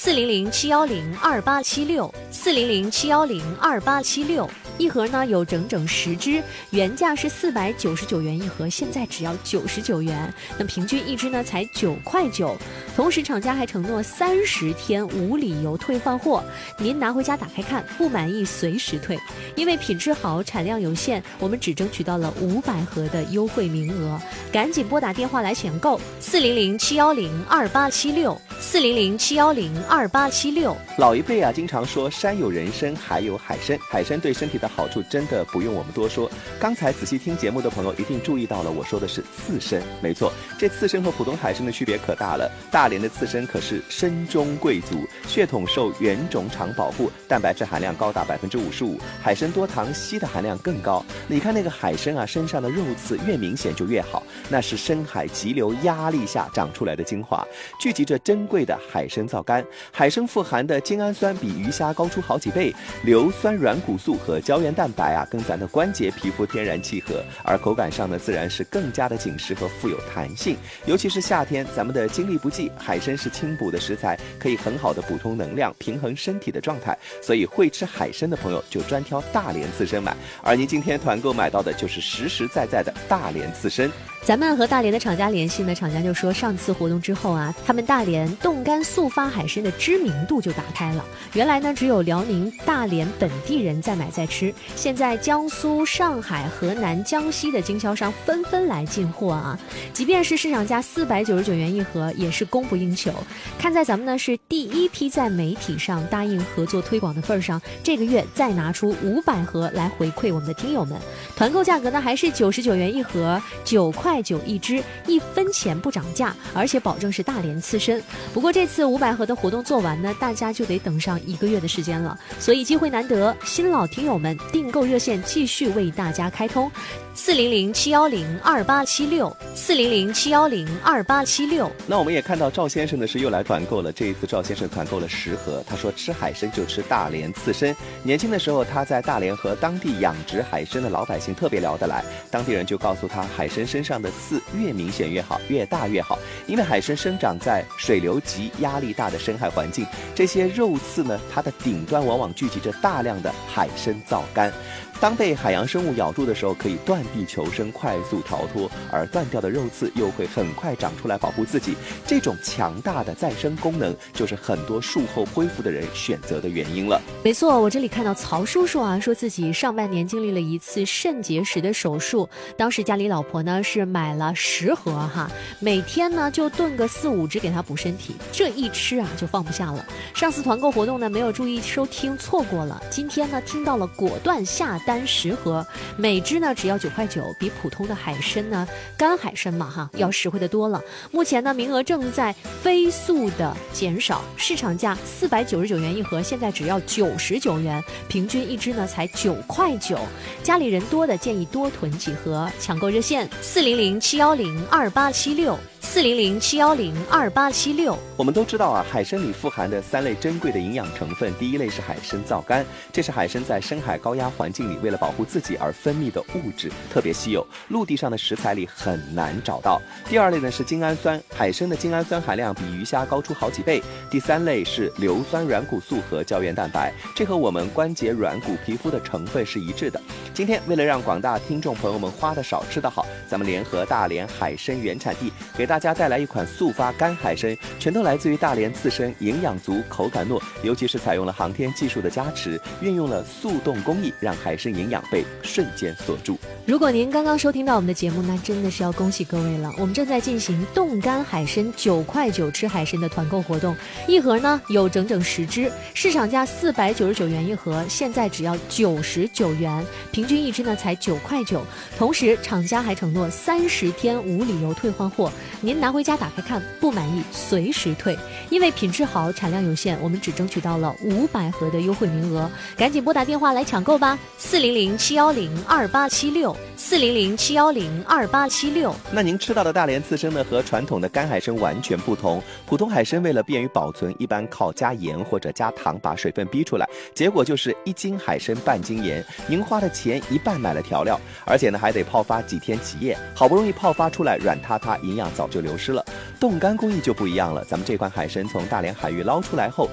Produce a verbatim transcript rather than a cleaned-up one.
四零零七幺零二八七六，四零零七幺零二八七六。一盒呢有整整十只，原价是四百九十九元一盒，现在只要九十九元，那平均一只呢才九块九。同时厂家还承诺三十天无理由退换货，您拿回家打开看，不满意随时退。因为品质好，产量有限，我们只争取到了五百盒的优惠名额，赶紧拨打电话来选购四零零七幺零二八七六，四零零七幺零二八七六。 老一辈啊经常说山有人参，海有海参，海参对身体的好处真的不用我们多说。刚才仔细听节目的朋友一定注意到了，我说的是刺参。没错，这刺参和普通海参的区别可大了。大连的刺参可是参中贵族，血统受原种场保护，蛋白质含量高达百分之五十五，海参多糖，硒的含量更高。你看那个海参啊，身上的肉刺越明显就越好，那是深海急流压力下长出来的精华，聚集着珍贵的海参皂苷。海参富含的精氨酸比鱼虾高出好几倍，硫酸软骨素和胶原蛋白啊，跟咱的关节皮肤天然契合，而口感上呢，自然是更加的紧实和富有弹性。尤其是夏天，咱们的精力不济，海参是清补的食材，可以很好的补充能量，平衡身体的状态。所以会吃海参的朋友就专挑大连刺参买，而您今天团购买到的就是实实在在的大连刺参。 咱们和大连的厂家联系呢，厂家就说上次活动之后啊，他们大连冻干速发海参的知名度就打开了。原来呢，只有辽宁大连本地人在买在吃，现在江苏、上海、河南、江西的经销商纷纷来进货啊。即便是市场价四百九十九元一盒，也是供不应求。看在咱们呢是第一批在媒体上答应合作推广的份上，这个月再拿出五百盒来回馈我们的听友们。团购价格呢还是九十九元一盒，九块九一只，一分钱不涨价，而且保证是大连刺参。不过这次五百盒的活动做完呢，大家就得等上一个月的时间了，所以机会难得，新老听友们订购热线继续为大家开通，四零零七幺零二八七六，四零零七幺零二八七六。 那我们也看到赵先生呢是又来团购了，这一次赵先生团购了十盒，他说吃海参就吃大连刺参。年轻的时候他在大连和当地养殖海参的老百姓特别聊得来，当地人就告诉他，海参身上的刺越明显越好，越大越好，因为海参生长在水流急、压力大的深海环境，这些肉刺呢，它的顶端往往聚集着大量的海参皂苷。当被海洋生物咬住的时候，可以断臂求生，快速逃脱，而断掉的肉刺又会很快长出来保护自己。这种强大的再生功能，就是很多术后恢复的人选择的原因了。 没错，我这里看到曹叔叔啊，说自己上半年经历了一次肾结石的手术，当时家里老婆呢是买了十盒哈，每天呢就炖个四五只给他补身体，这一吃啊就放不下了。上次团购活动呢没有注意收听，错过了，今天呢听到了，果断下单十盒，每只呢只要九块九，比普通的海参呢干海参嘛哈要实惠的多了。目前呢名额正在飞速的减少，市场价四百九十九元一盒，现在只要九十九元，平均一只呢才九块九。家里人多的建议多囤几盒，抢购热线四零零七幺零二八七六，四零零七幺零二八七六。 我们都知道啊，海参里富含的三类珍贵的营养成分，第一类是海参皂苷，这是海参在深海高压环境里为了保护自己而分泌的物质，特别稀有，陆地上的食材里很难找到。第二类呢是精氨酸，海参的精氨酸含量比鱼虾高出好几倍。第三类是硫酸软骨素和胶原蛋白，这和我们关节软骨皮肤的成分是一致的。今天为了让广大听众朋友们花得少吃得好，咱们联合大连海参原产地，给大家带来一款速发干海参，全都来自于大连刺参，营养足，口感糯，尤其是采用了航天技术的加持，运用了速冻工艺，让海参营养被瞬间锁住。 如果您刚刚收听到我们的节目，那真的是要恭喜各位了，我们正在进行冻干海参九块九吃海参的团购活动，一盒呢有整整十只，市场价四百九十九元一盒，现在只要九十九元，平均一只呢才九块九。同时厂家还承诺三十天无理由退换货，您拿回家打开看，不满意随时退。因为品质好，产量有限，我们只争取到了五百盒的优惠名额，赶紧拨打电话来抢购吧，四零零七幺零二八七六，四零零七幺零二八七六。 那您吃到的大连刺参呢，和传统的干海参完全不同。普通海参为了便于保存，一般靠加盐或者加糖把水分逼出来，结果就是一斤海参半斤盐，您花的钱一半买了调料，而且呢还得泡发几天几夜，好不容易泡发出来软塌塌，营养早就流失了。冻干工艺就不一样了，咱们这款海参从大连海域捞出来后，